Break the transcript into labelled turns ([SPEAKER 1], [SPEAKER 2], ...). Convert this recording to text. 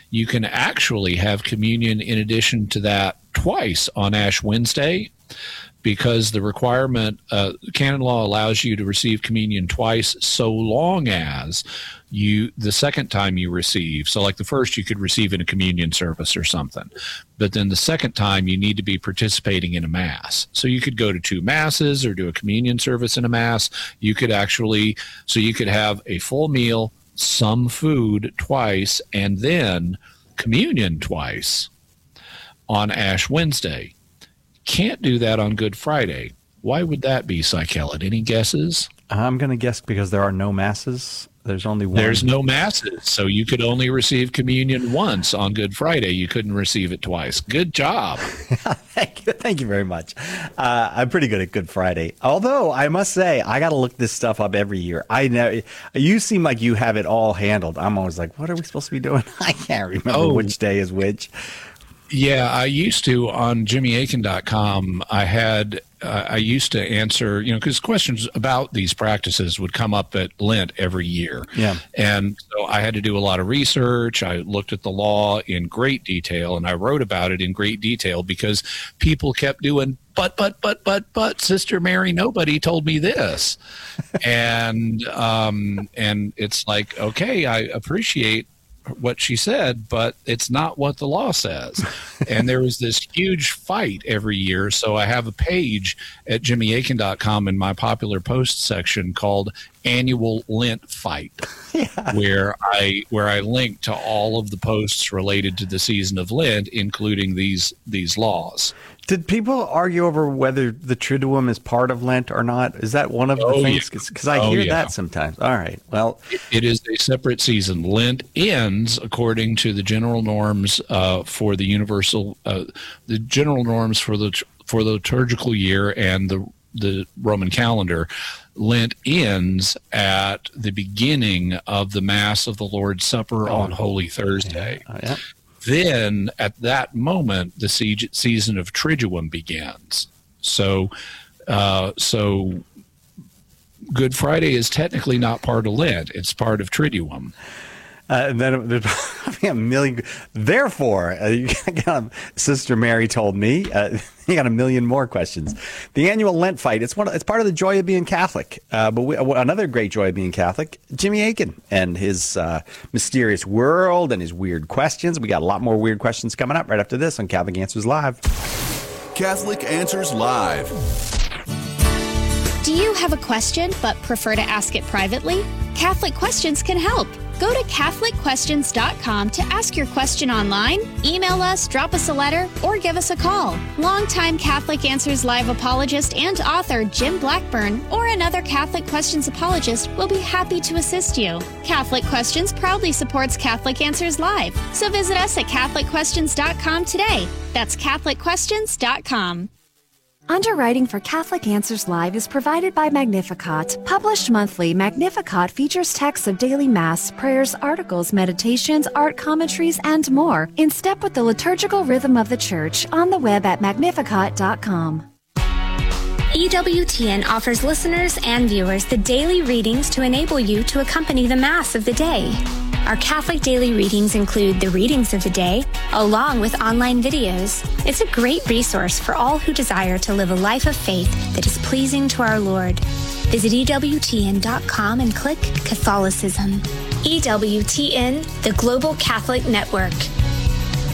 [SPEAKER 1] You can actually have communion in addition to that twice on Ash Wednesday, because the requirement, canon law allows you to receive communion twice so long as the second time you receive, so like the first you could receive in a communion service or something, but then the second time you need to be participating in a mass. So you could go to 2 masses or do a communion service in a mass. You could have a full meal, some food twice, and then communion twice on Ash Wednesday. Can't do that on Good Friday. Why would that be, Psychellid? Any guesses?
[SPEAKER 2] I'm going to guess because there are no masses. There's only one.
[SPEAKER 1] There's no masses, so you could only receive communion once on Good Friday. You couldn't receive it twice. Good job.
[SPEAKER 2] Thank you very much. I'm pretty good at Good Friday. Although, I must say, I got to look this stuff up every year. I know you seem like you have it all handled. I'm always like, what are we supposed to be doing? I can't remember which day is which.
[SPEAKER 1] Yeah, I used to on JimmyAkin.com. I used to answer, because questions about these practices would come up at Lent every year.
[SPEAKER 2] Yeah.
[SPEAKER 1] And so I had to do a lot of research. I looked at the law in great detail, and I wrote about it in great detail because people kept doing, but, Sister Mary, nobody told me this. and it's like, okay, I appreciate what she said, but it's not what the law says. And there was this huge fight every year. So I have a page at JimmyAkin.com in my popular post section called Annual Lent Fight, where I link to all of the posts related to the season of Lent, including these laws.
[SPEAKER 2] Did people argue over whether the Triduum is part of Lent or not? Is that one of the things? Because I hear that sometimes. All right. Well,
[SPEAKER 1] it is a separate season. Lent ends according to the general norms for the universal, the general norms for the liturgical year and the Roman calendar. Lent ends at the beginning of the Mass of the Lord's Supper on Holy Thursday.
[SPEAKER 2] Yeah.
[SPEAKER 1] Then, at that moment, the season of Triduum begins. So Good Friday is technically not part of Lent; it's part of Triduum.
[SPEAKER 2] And then there's a million. Therefore, Sister Mary told me you got a million more questions. The annual Lent fight. It's part of the joy of being Catholic. But another great joy of being Catholic, Jimmy Akin and his mysterious world and his weird questions. We got a lot more weird questions coming up right after this on Catholic Answers Live.
[SPEAKER 3] Catholic Answers Live.
[SPEAKER 4] Do you have a question but prefer to ask it privately? Catholic Questions can help. Go to CatholicQuestions.com to ask your question online, email us, drop us a letter, or give us a call. Longtime Catholic Answers Live apologist and author Jim Blackburn or another Catholic Questions apologist will be happy to assist you. Catholic Questions proudly supports Catholic Answers Live, so visit us at CatholicQuestions.com today. That's CatholicQuestions.com.
[SPEAKER 5] Underwriting for Catholic Answers Live is provided by Magnificat. Published monthly, Magnificat features texts of daily Mass, prayers, articles, meditations, art commentaries, and more, in step with the liturgical rhythm of the Church, on the web at magnificat.com.
[SPEAKER 6] EWTN offers listeners and viewers the daily readings to enable you to accompany the Mass of the day. Our Catholic daily readings include the readings of the day, along with online videos. It's a great resource for all who desire to live a life of faith that is pleasing to our Lord. Visit EWTN.com and click Catholicism. EWTN, the Global Catholic Network.